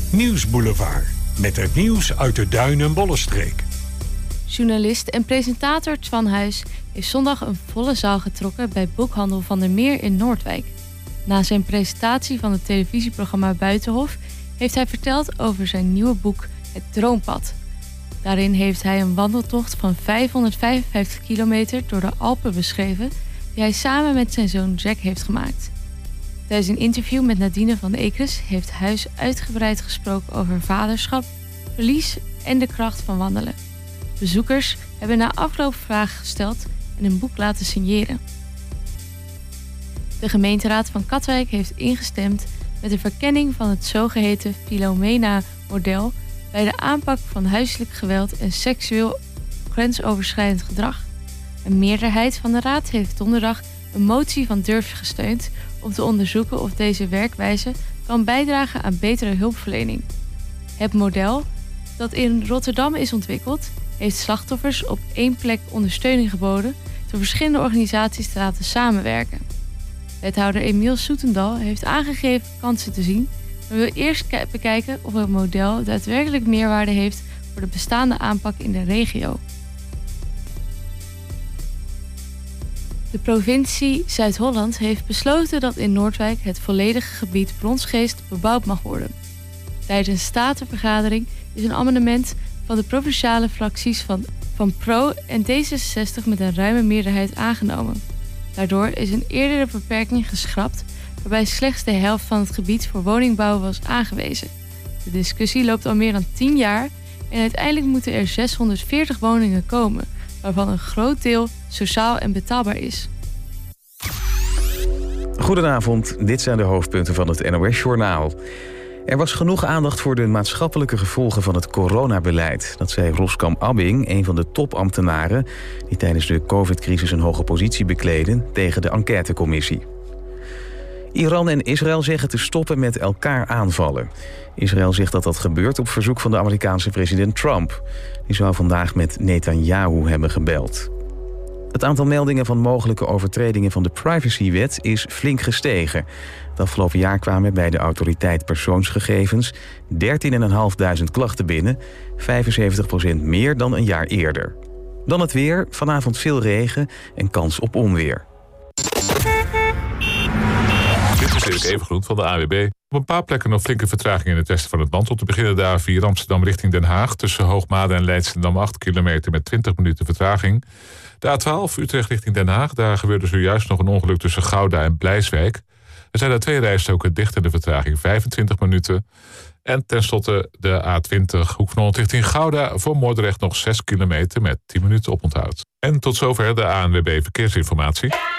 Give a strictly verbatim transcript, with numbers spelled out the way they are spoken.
Nieuwsboulevard. Met het nieuws uit de Duin- en Bollenstreek. Journalist en presentator Twan Huis heeft zondag een volle zaal getrokken bij Boekhandel Van der Meer in Noordwijk. Na zijn presentatie van het televisieprogramma Buitenhof heeft hij verteld over zijn nieuwe boek Het Droompad. Daarin heeft hij een wandeltocht van vijfhonderdvijfenvijftig kilometer door de Alpen beschreven die hij samen met zijn zoon Jack heeft gemaakt. Tijdens een interview met Nadine van Ekers heeft Huis uitgebreid gesproken over vaderschap, verlies en de kracht van wandelen. Bezoekers hebben na afloop vragen gesteld en een boek laten signeren. De gemeenteraad van Katwijk heeft ingestemd met de verkenning van het zogeheten Philomena-model bij de aanpak van huiselijk geweld en seksueel grensoverschrijdend gedrag. Een meerderheid van de raad heeft donderdag een motie van Durf gesteund om te onderzoeken of deze werkwijze kan bijdragen aan betere hulpverlening. Het model, dat in Rotterdam is ontwikkeld, heeft slachtoffers op één plek ondersteuning geboden door verschillende organisaties te laten samenwerken. Wethouder Emiel Soetendal heeft aangegeven kansen te zien, maar wil eerst ke- bekijken of het model daadwerkelijk meerwaarde heeft voor de bestaande aanpak in de regio. De provincie Zuid-Holland heeft besloten dat in Noordwijk het volledige gebied Bronsgeest bebouwd mag worden. Tijdens een statenvergadering is een amendement van de provinciale fracties van, van Pro en D zesenzestig met een ruime meerderheid aangenomen. Daardoor is een eerdere beperking geschrapt waarbij slechts de helft van het gebied voor woningbouw was aangewezen. De discussie loopt al meer dan tien jaar en uiteindelijk moeten er zeshonderdveertig woningen komen, waarvan een groot deel sociaal en betaalbaar is. Goedenavond, dit zijn de hoofdpunten van het N O S-journaal. Er was genoeg aandacht voor de maatschappelijke gevolgen van het coronabeleid. Dat zei Roskam Abbing, een van de topambtenaren die tijdens de covid-crisis een hoge positie bekleden, tegen de enquêtecommissie. Iran en Israël zeggen te stoppen met elkaar aanvallen. Israël zegt dat dat gebeurt op verzoek van de Amerikaanse president Trump. Die zou vandaag met Netanyahu hebben gebeld. Het aantal meldingen van mogelijke overtredingen van de privacywet is flink gestegen. Het afgelopen jaar kwamen bij de autoriteit persoonsgegevens dertienduizend vijfhonderd klachten binnen, vijfenzeventig procent meer dan een jaar eerder. Dan het weer, vanavond veel regen en kans op onweer. Dit is Erik Evengroen van de A W B. Op een paar plekken nog flinke vertraging in het westen van het land. Om te beginnen de A vier Amsterdam richting Den Haag. Tussen Hoogmade en Leidschendam acht kilometer met twintig minuten vertraging. De A twaalf Utrecht richting Den Haag. Daar gebeurde zojuist nog een ongeluk tussen Gouda en Blijswijk. Er zijn daar twee rijstroken dicht en de vertraging vijfentwintig minuten. En tenslotte de A twintig Hoek van Holland richting Gouda. Voor Moordrecht nog zes kilometer met tien minuten oponthoud. En tot zover de A N W B Verkeersinformatie.